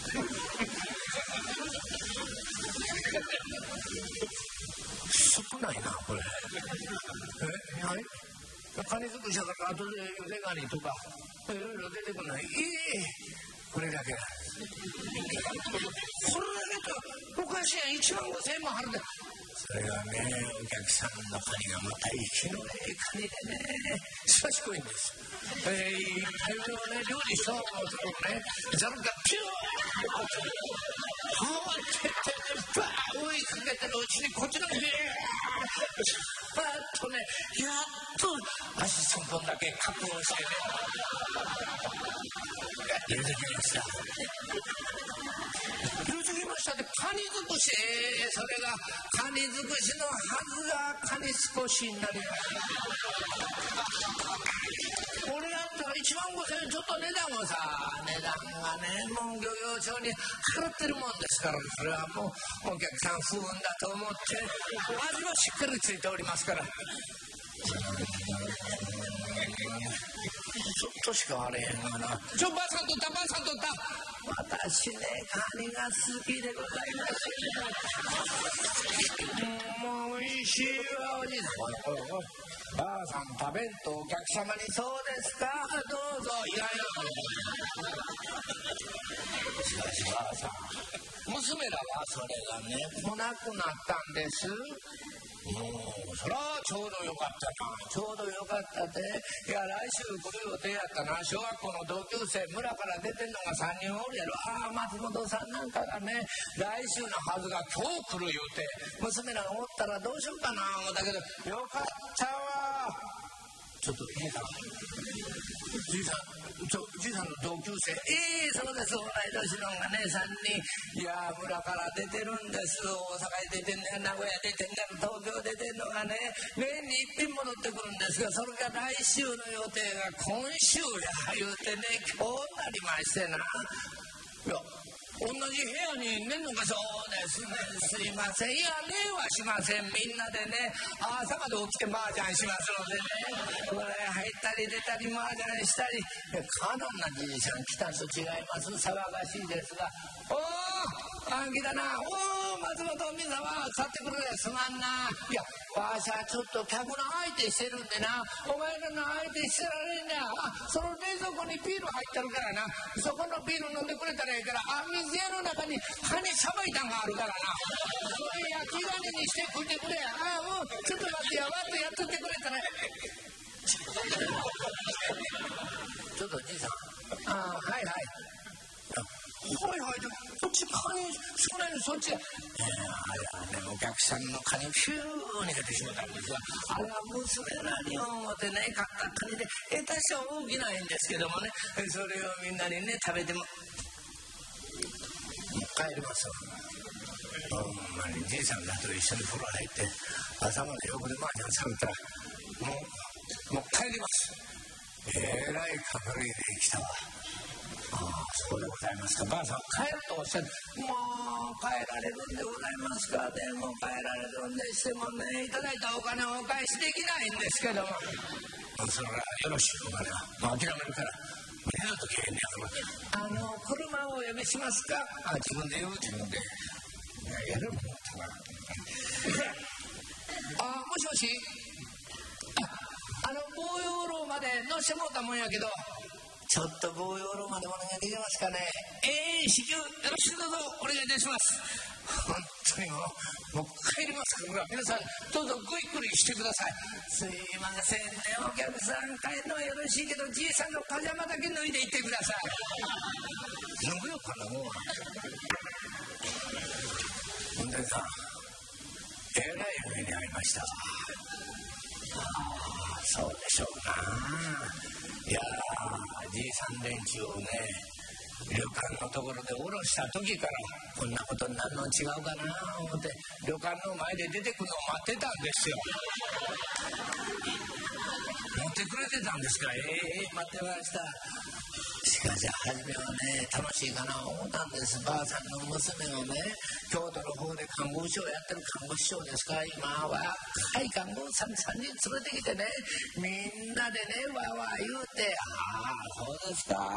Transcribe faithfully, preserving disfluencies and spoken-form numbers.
少ないなこれ。え、はい。カニ尽くしだから後でゆでガニとかいろいろ出てくるのに、いいこれだけ。これだけかおかしいやん。いちまんごせんえんも払って。それがね、お客さんのカニがまた生きのええカニでね、賢いんです。えー、いっぱいをね、料理したものとね、ザルがピューッ慌ててね、バーッ追いかけてるうちにこっちのビーッパーッとね、やっと足さんぼんだけ確保してね、入れてきました。入れてきましたって、カニ尽くし、えー、それがカニ尽くしのはずがカニ少しになりました。これやったらいちまんごせんえんちょっと値段をさ、値段がね、もう漁業庁に払ってるもんですから、それはもうお客さん不運だと思って味はしっかりついておりますから、ちょっとしかあれへんがな。ちょばあさんとったばあさんとった。私ね、カニが好きでございます。もうおいしいわおじさん。ばあさん食べんとお客様にそうですか、どうぞ。いやいやしかしばあさん、娘らはそれがね来なくなったんです。もうそらちょうどよかったな。ちょうどよかったで、いや来週来る予定やったな。小学校の同級生村から出てんのがさんにんおるやろ。ああ松本さんなんかがね来週のはずが今日来る予定。娘らがおったらどうしようかな思ったけど、よかったわ。ちょっといいかじいさん、ちょじいさんの同級生。ええー、そうです。同い年のがねさんにん。いや村から出てるんです。大阪へ出てんねん、名古屋出てんねん、東京出てんのがね年にいっぺん戻ってくるんですが、それが来週の予定が今週や言うてね今日なりましてな。いや同じ部屋に寝んのか。そうですね、すいません。いや寝はしません。みんなでね朝まで起きて麻雀しますのでね、これ入ったり出たり麻雀したり。かのんなじいさん来たんと違います。騒がしいですが、おーあん来たな。おー松本美様去ってくるですまんな。いやわしはちょっと客の相手してるんでな、お前らの相手してられんねや。あその冷蔵庫にビール入ってるからな、そこのビール飲んでくれたらええから、あ水屋の中にカニさばいたんがあるからな、それ焼きガニにして食ってくれや。あもうちょっと待ってや、割ってやっとってくれたらちょっとじいさん、あはいはいはいはい、そっちカニ少ないのそっち。えー、あれはねお客さんのカニピューに出てしまったんですが、あれは娘らに思ってね買ったカニで下手したら大きないんですけどもね、それをみんなにね食べても帰りますよ。ほんまにじいさんだと一緒に風呂入って朝まで横で麻雀されたらもうもう帰ります。えらいかぶりで来たわ。ああそうでございますか。ばあさん帰るとおっしゃって、もう帰られるんでございますからね、もう帰られるんでしてもねいただいたお金をお返しできないんですけども、それはよろしいお金は、まあ、諦めるから二度と経営にやる。あの車をお呼びしますか。あ自分で言う自分でやるもんとかあもしもし、ああの棒養老まで乗せてもらったもんやけど、ちょっと棒養老までお願いできますかね。ええー、至急よろしくどうぞお願いいたします。本当にもうもう帰りますから皆さんどうぞごゆっくりしてください。すいませんねお客さん帰るのはよろしいけどじいさんのパジャマだけ脱いでいってください。脱ぐよかなもう。ほんでさえらい目に遭いました。ああそうでしょうな。いやじいさん連中をね旅館のところで降ろした時からこんなことになるの違うかな思って旅館の前で出てくるのを待ってたんですよ。待ってくれてたんですか。ええー、待ってました。しかし初めはね楽しいかな思ったんです。ばあさんの娘をね京都の方で看護師をやってる看護師長ですから、今は若い看護師さんさんにん連れてきてねみんなでねわーわー言うて、ああそうですか